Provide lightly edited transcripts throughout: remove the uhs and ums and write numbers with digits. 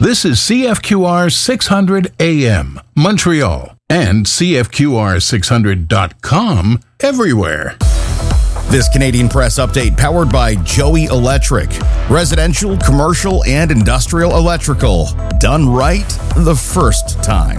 This is CFQR 600 AM, Montreal, and CFQR600.com everywhere. This Canadian Press update powered by Joey Electric. Residential, commercial, and industrial electrical. Done right the first time.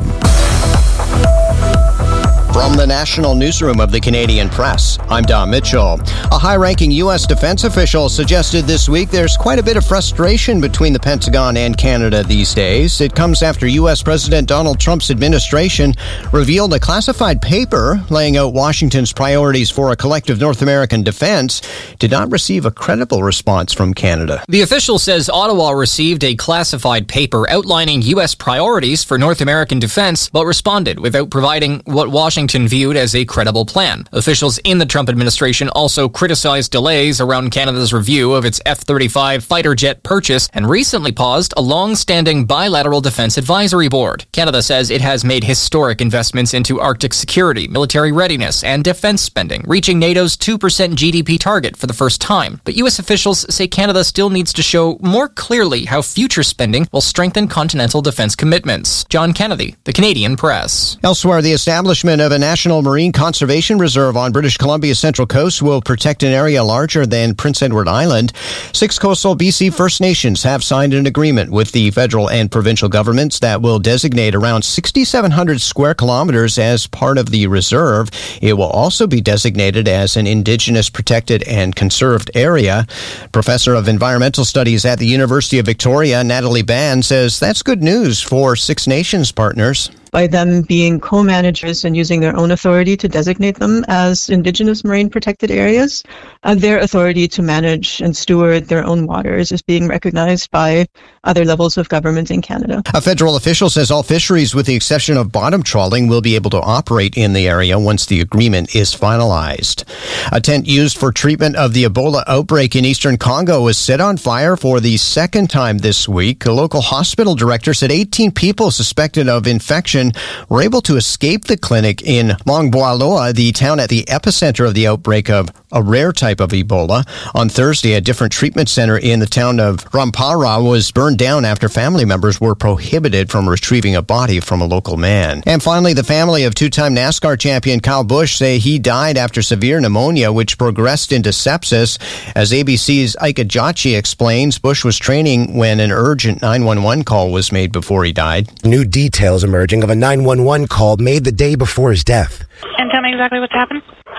From the National Newsroom of the Canadian Press, I'm Don Mitchell. A high-ranking U.S. defense official suggested this week there's quite a bit of frustration between the Pentagon and Canada these days. It comes after U.S. President Donald Trump's administration revealed a classified paper laying out Washington's priorities for a collective North American defense did not receive a credible response from Canada. The official says Ottawa received a classified paper outlining U.S. priorities for North American defense, but responded without providing what Washington viewed as a credible plan. Officials in the Trump administration also criticized delays around Canada's review of its F-35 fighter jet purchase and recently paused a long-standing bilateral defense advisory board. Canada says it has made historic investments into Arctic security, military readiness, and defense spending, reaching NATO's 2% GDP target for the first time. But U.S. officials say Canada still needs to show more clearly how future spending will strengthen continental defense commitments. John Kennedy, The Canadian Press. Elsewhere, the establishment of a National Marine Conservation Reserve on British Columbia's central coast will protect an area larger than Prince Edward Island. 6 coastal BC First Nations have signed an agreement with the federal and provincial governments that will designate around 6,700 square kilometers as part of the reserve. It will also be designated as an Indigenous protected and conserved area. Professor of Environmental Studies at the University of Victoria, Natalie Ban, says that's good news for Six Nations partners. By them being co-managers and using their own authority to designate them as Indigenous marine protected areas, their authority to manage and steward their own waters is being recognized by other levels of government in Canada. A federal official says all fisheries, with the exception of bottom trawling, will be able to operate in the area once the agreement is finalized. A tent used for treatment of the Ebola outbreak in eastern Congo was set on fire for the second time this week. A local hospital director said 18 people suspected of infection were able to escape the clinic in Mongboaloa, the town at the epicenter of the outbreak of a rare type of Ebola. On Thursday, a different treatment center in the town of Rampara was burned down after family members were prohibited from retrieving a body from a local man. And finally, the family of two-time NASCAR champion Kyle Busch say he died after severe pneumonia, which progressed into sepsis. As ABC's Ike Ajachi explains, Busch was training when an urgent 911 call was made before he died. New details emerging of a 911 call made the day before his death. And tell me exactly what's happened.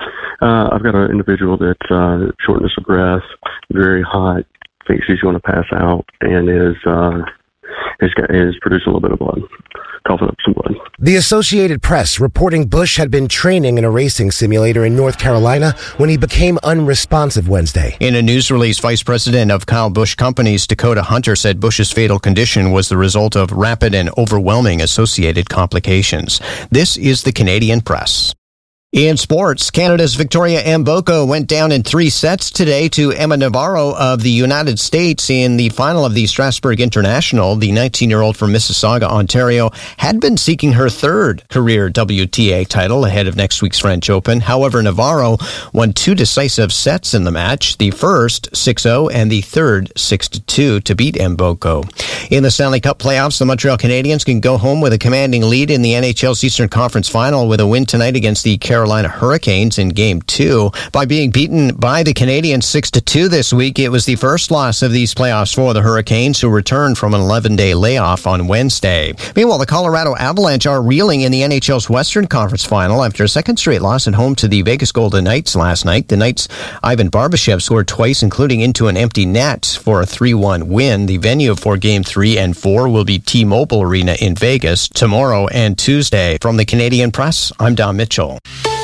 I've got an individual that's shortness of breath, very hot, thinks he's going to pass out, and is producing a little bit of blood, coughing up some blood. The Associated Press reporting Busch had been training in a racing simulator in North Carolina when he became unresponsive Wednesday. In a news release, Vice President of Kyle Busch Companies, Dakota Hunter, said Busch's fatal condition was the result of rapid and overwhelming associated complications. This is the Canadian Press. In sports, Canada's Victoria Mboko went down in 3 sets today to Emma Navarro of the United States in the final of the Strasbourg International. The 19-year-old from Mississauga, Ontario, had been seeking her third career WTA title ahead of next week's French Open. However, Navarro won 2 decisive sets in the match, the first 6-0 and the third 6-2 to beat Mboko. In the Stanley Cup playoffs, the Montreal Canadiens can go home with a commanding lead in the NHL's Eastern Conference Final with a win tonight against the Carolina Hurricanes in Game 2. By being beaten by the Canadiens 6-2 this week, it was the first loss of these playoffs for the Hurricanes, who returned from an 11-day layoff on Wednesday. Meanwhile, the Colorado Avalanche are reeling in the NHL's Western Conference Final after a second straight loss at home to the Vegas Golden Knights last night. The Knights' Ivan Barbashev scored twice, including into an empty net for a 3-1 win. The venue for Game 3 and 4 will be T-Mobile Arena in Vegas tomorrow and Tuesday. From the Canadian Press, I'm Don Mitchell.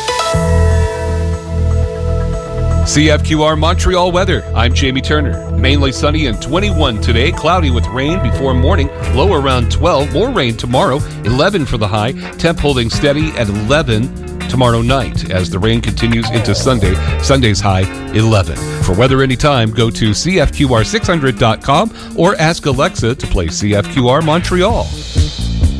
CFQR Montreal weather. I'm Jamie Turner. Mainly sunny and 21 today. Cloudy with rain before morning. Low around 12. More rain tomorrow. 11 for the high. Temp holding steady at 11 tomorrow night as the rain continues into Sunday. Sunday's high 11. For weather anytime, go to CFQR600.com or ask Alexa to play CFQR Montreal.